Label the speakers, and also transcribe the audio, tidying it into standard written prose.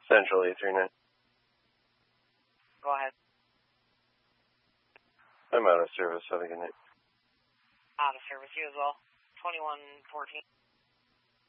Speaker 1: Central 839.
Speaker 2: Go ahead.
Speaker 1: I'm out of service. Have a good night.
Speaker 2: Out of service. You as well. 2114.